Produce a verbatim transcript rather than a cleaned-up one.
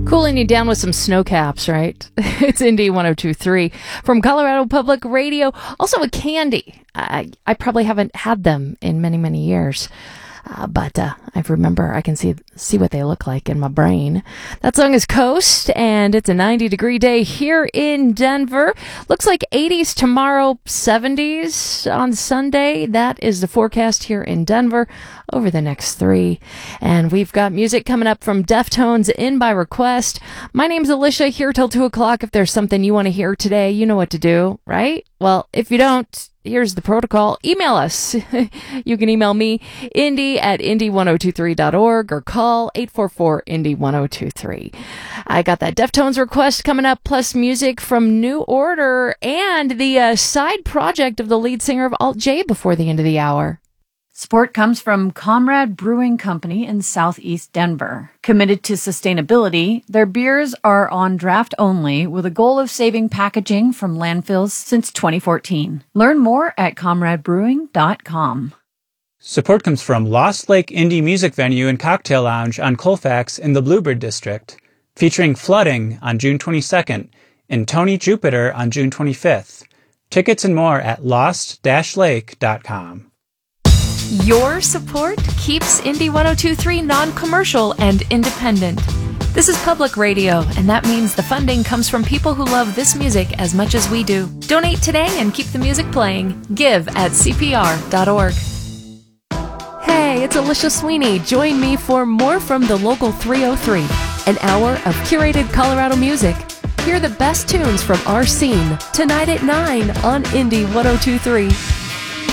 Cooling you down with some snow caps, right? It's Indy one oh two point three from Colorado Public Radio. Also a candy. I, I probably haven't had them in many, many years. Uh, but uh, I remember I can see see what they look like in my brain. That song is Coast, and it's a ninety degree day here in Denver. Looks like eighties tomorrow, seventies on Sunday. That is the forecast here in Denver over the next three. And we've got music coming up from Deftones in by request. My name's Alicia, here till two o'clock. If there's something you want to hear today, you know what to do, right? Well, if you don't, here's the protocol. Email us. You can email me, Indy at Indy ten twenty-three dot org, or call eight four four Indy ten twenty-three. I got that Deftones request coming up, plus music from New Order and the uh, side project of the lead singer of Alt J before the end of the hour. Support comes from Comrade Brewing Company in Southeast Denver. Committed to sustainability, their beers are on draft only with a goal of saving packaging from landfills since twenty fourteen. Learn more at comrade brewing dot com. Support comes from Lost Lake Indie Music Venue and Cocktail Lounge on Colfax in the Bluebird District, featuring Flooding on June twenty-second and Tony Jupiter on June twenty-fifth. Tickets and more at lost dash lake dot com. Your support keeps Indy ten twenty-three non-commercial and independent. This is public radio, and that means the funding comes from people who love this music as much as we do. Donate today and keep the music playing. Give at C P R dot org. Hey, it's Alicia Sweeney. Join me for more from the Local three oh three, an hour of curated Colorado music. Hear the best tunes from our scene tonight at nine on Indy ten twenty-three.